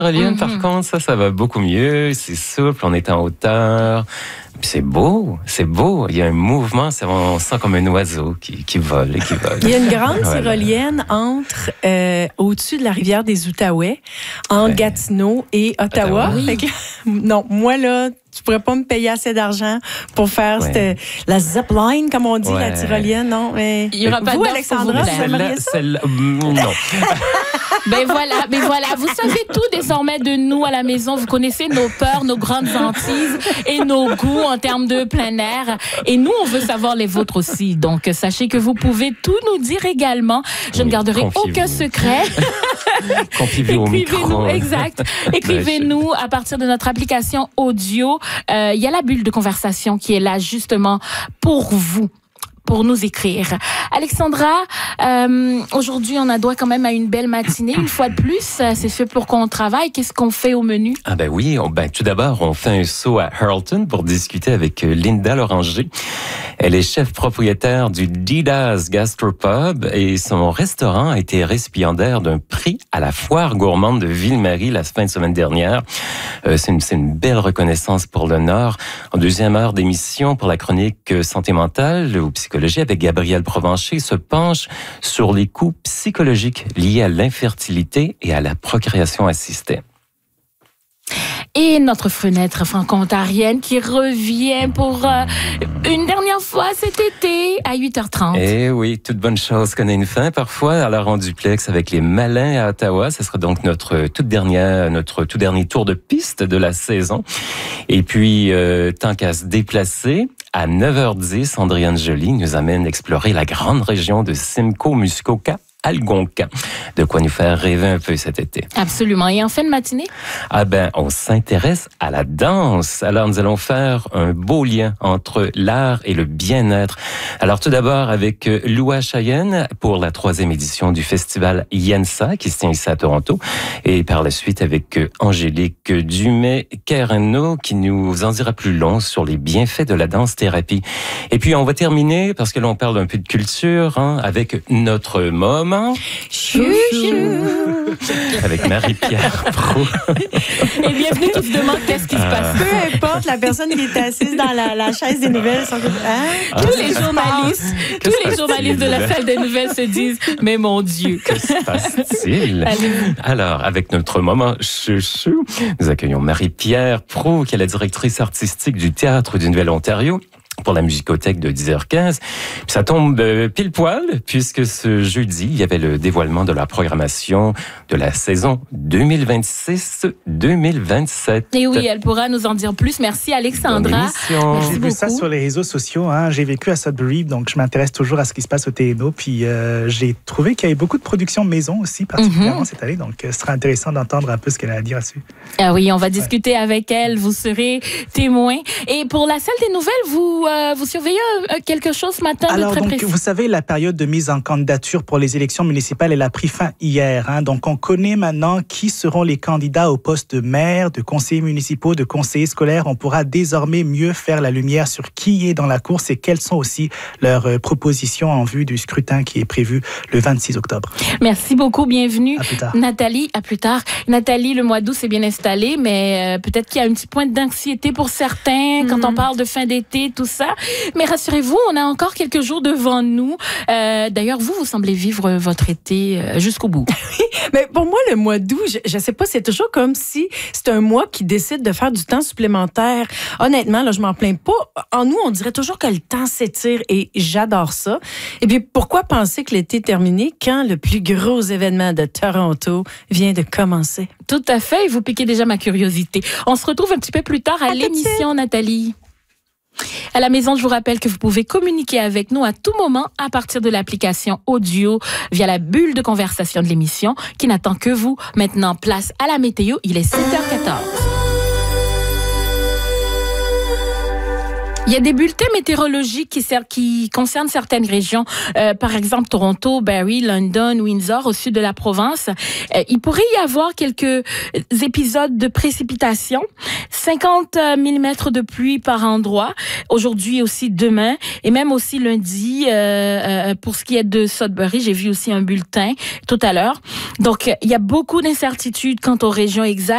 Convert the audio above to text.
Tyrolienne, par contre, ça va beaucoup mieux. C'est souple, on est en hauteur. Puis c'est beau. Il y a un mouvement, on sent comme un oiseau qui vole et qui vole. Il y a une grande tyrolienne au-dessus de la rivière des Outaouais, entre Gatineau et Ottawa. Oui. Fait que, non, moi là, tu pourrais pas me payer assez d'argent pour faire la zipline, comme on dit, la tyrolienne, non? Mais il y aura pas vous, d'offre Alexandra, vous aimeriez ça? Non. Ben voilà, vous savez tout désormais de nous à la maison. Vous connaissez nos peurs, nos grandes hantises et nos goûts en termes de plein air. Et nous, on veut savoir les vôtres aussi. Donc, sachez que vous pouvez tout nous dire également. Je ne garderai aucun secret. Confiez-vous au micro. Exact. Écrivez-nous à partir de notre application audio. Il y a la bulle de conversation qui est là justement pour vous, pour nous écrire. Alexandra, aujourd'hui, on a droit quand même à une belle matinée. Une fois de plus, c'est ce pour qu'on travaille. Qu'est-ce qu'on fait au menu? Ah ben oui, tout d'abord, on fait un saut à Harleton pour discuter avec Linda Loranger. Elle est chef propriétaire du Dida's Gastropub et son restaurant a été récipiendaire d'un prix à la foire gourmande de Ville-Marie la fin de semaine dernière. C'est une belle reconnaissance pour l'honneur. En deuxième heure d'émission pour la chronique santé mentale ou psychologie avec Gabriel Provencher se penche sur les coûts psychologiques liés à l'infertilité et à la procréation assistée. Et notre fenêtre franco-ontarienne qui revient pour une dernière fois cet été à 8h30. Eh oui, toute bonne chose connaît une fin parfois. Alors en duplex avec les Malins à Ottawa, ce sera donc notre tout dernier tour de piste de la saison. Et puis, tant qu'à se déplacer, à 9h10, Andréane Joly nous amène explorer la grande région de Simcoe-Muskoka. Algonquin. De quoi nous faire rêver un peu cet été. Absolument. Et en fin de matinée? On s'intéresse à la danse. Alors, nous allons faire un beau lien entre l'art et le bien-être. Alors, tout d'abord, avec Loua Cheyenne pour la 3e édition du festival Yensa, qui se tient ici à Toronto. Et par la suite, avec Angélique Dumais-Kereno, qui nous en dira plus long sur les bienfaits de la danse-thérapie. Et puis, on va terminer, parce que là, on parle un peu de culture, avec notre môme. Chouchou. Avec Marie-Pierre Proulx. Et bienvenue qui se demande qu'est-ce qui se passe. Peu importe la personne qui est assise dans la chaise des nouvelles. Tous les journalistes de la salle des nouvelles se disent « Mais mon Dieu! » Que se passe-t-il? Alors, avec notre moment chouchou, nous accueillons Marie-Pierre Proulx, qui est la directrice artistique du Théâtre du Nouvelle-Ontario, pour la musicothèque de 10h15. Puis ça tombe pile poil, puisque ce jeudi, il y avait le dévoilement de la programmation de la saison 2026-2027. Et oui, elle pourra nous en dire plus. Merci Alexandra. J'ai vu ça sur les réseaux sociaux. J'ai vécu à Sudbury, donc je m'intéresse toujours à ce qui se passe au TNO. Puis j'ai trouvé qu'il y avait beaucoup de productions maison aussi, particulièrement cette année. Donc ce sera intéressant d'entendre un peu ce qu'elle a à dire dessus. Ah oui, on va discuter avec elle. Vous serez témoin. Et pour la salle des nouvelles, vous surveillez quelque chose ce matin? Alors, de très donc, précis? vous savez, la période de mise en candidature pour les élections municipales, elle a pris fin hier. Donc, on connaît maintenant qui seront les candidats au poste de maire, de conseillers municipaux, de conseillers scolaires. On pourra désormais mieux faire la lumière sur qui est dans la course et quelles sont aussi leurs propositions en vue du scrutin qui est prévu le 26 octobre. Merci beaucoup. Bienvenue. À plus tard. Nathalie, à plus tard. Nathalie, le mois d'août s'est bien installé, mais peut-être qu'il y a un petit point d'anxiété pour certains quand on parle de fin d'été, tout ça. Mais rassurez-vous, on a encore quelques jours devant nous. D'ailleurs, vous semblez vivre votre été jusqu'au bout. Mais pour moi, le mois d'août, je sais pas, c'est toujours comme si c'est un mois qui décide de faire du temps supplémentaire. Honnêtement, là, je m'en plains pas. En nous, on dirait toujours que le temps s'étire et j'adore ça. Et puis, pourquoi penser que l'été est terminé quand le plus gros événement de Toronto vient de commencer? Tout à fait. Vous piquez déjà ma curiosité. On se retrouve un petit peu plus tard à l'émission, Nathalie. À la maison, je vous rappelle que vous pouvez communiquer avec nous à tout moment à partir de l'application audio via la bulle de conversation de l'émission qui n'attend que vous. Maintenant, place à la météo. Il est 7h14. Il y a des bulletins météorologiques qui concernent certaines régions. Par exemple, Toronto, Barrie, London, Windsor, au sud de la province. Il pourrait y avoir quelques épisodes de précipitations. 50 mm de pluie par endroit. Aujourd'hui aussi, demain. Et même aussi lundi, pour ce qui est de Sudbury, j'ai vu aussi un bulletin tout à l'heure. Donc, il y a beaucoup d'incertitudes quant aux régions exactes.